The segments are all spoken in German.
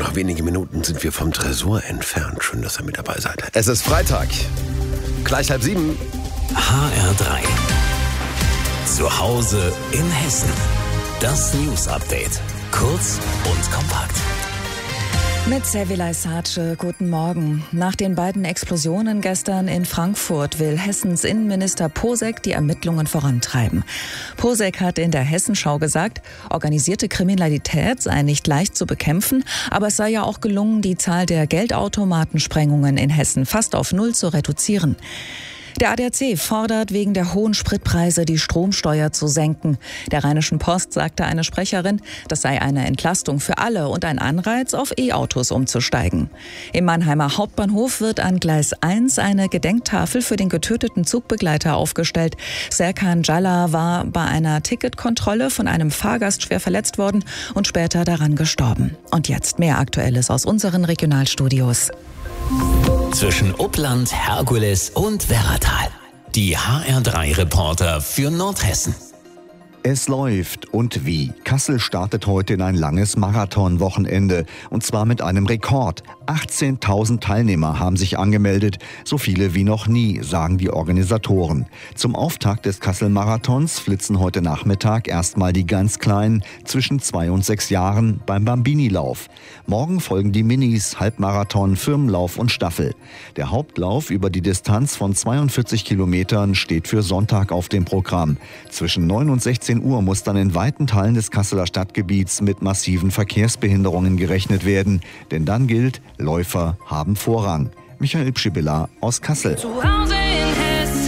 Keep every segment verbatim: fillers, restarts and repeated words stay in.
noch wenige Minuten sind wir vom Tresor entfernt. Schön, dass ihr mit dabei seid. Es ist Freitag. Gleich halb sieben. H R drei. Zu Hause in Hessen. Das News Update. Kurz und kompakt. Mit Servilay Sace, guten Morgen. Nach den beiden Explosionen gestern in Frankfurt will Hessens Innenminister Posek die Ermittlungen vorantreiben. Posek hat in der Hessenschau gesagt, organisierte Kriminalität sei nicht leicht zu bekämpfen, aber es sei ja auch gelungen, die Zahl der Geldautomatensprengungen in Hessen fast auf Null zu reduzieren. Der A D A C fordert wegen der hohen Spritpreise die Stromsteuer zu senken. Der Rheinischen Post sagte eine Sprecherin, das sei eine Entlastung für alle und ein Anreiz, auf E-Autos umzusteigen. Im Mannheimer Hauptbahnhof wird an Gleis eins eine Gedenktafel für den getöteten Zugbegleiter aufgestellt. Serkan Jalla war bei einer Ticketkontrolle von einem Fahrgast schwer verletzt worden und später daran gestorben. Und jetzt mehr Aktuelles aus unseren Regionalstudios. Zwischen Uppland, Herkules und Werratal. Die H R drei Reporter für Nordhessen. Es läuft und wie. Kassel startet heute in ein langes Marathonwochenende. Und zwar mit einem Rekord. achtzehntausend Teilnehmer haben sich angemeldet. So viele wie noch nie, sagen die Organisatoren. Zum Auftakt des Kassel-Marathons flitzen heute Nachmittag erstmal die ganz Kleinen zwischen zwei und sechs Jahren beim Bambini-Lauf. Morgen folgen die Minis, Halbmarathon, Firmenlauf und Staffel. Der Hauptlauf über die Distanz von zweiundvierzig Kilometern steht für Sonntag auf dem Programm. Zwischen neun und sechzehn Uhr muss dann in weiten Teilen des Kasseler Stadtgebiets mit massiven Verkehrsbehinderungen gerechnet werden. Denn dann gilt, Läufer haben Vorrang. Michael Pschibilla aus Kassel. Zu Hause in Hessen.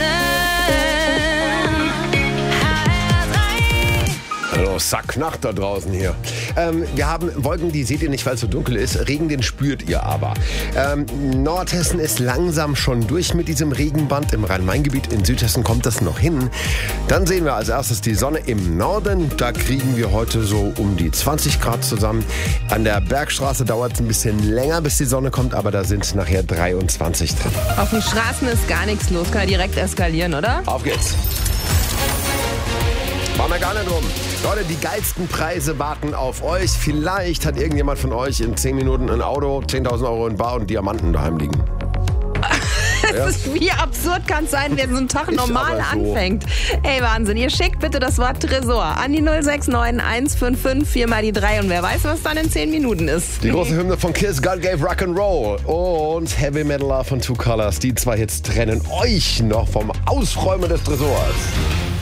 Hallo, Sacknacht da draußen hier. Ähm, wir haben Wolken, die seht ihr nicht, weil es so dunkel ist. Regen, den spürt ihr aber. Ähm, Nordhessen ist langsam schon durch mit diesem Regenband. Im Rhein-Main-Gebiet, in Südhessen kommt das noch hin. Dann sehen wir als erstes die Sonne im Norden. Da kriegen wir heute so um die zwanzig Grad zusammen. An der Bergstraße dauert es ein bisschen länger, bis die Sonne kommt, aber da sind nachher dreiundzwanzig drin. Auf den Straßen ist gar nichts los, kann ja direkt eskalieren, oder? Auf geht's. Machen wir gar nicht rum. Leute, die geilsten Preise warten auf euch. Vielleicht hat irgendjemand von euch in zehn Minuten ein Auto, zehntausend Euro in Bar und Diamanten daheim liegen. Ja. Ist, wie absurd kann es sein, wenn so ein Tag Ist normal aber so. anfängt? Ey, Wahnsinn. Ihr schickt bitte das Wort Tresor an die null sechs neun eins fünf fünf vier mal die drei und wer weiß, was dann in zehn Minuten ist. Die große Hymne von Kiss, God Gave Rock'n'Roll und Heavy Metal von Two Colors. Die zwei Hits trennen euch noch vom Ausräumen des Tresors.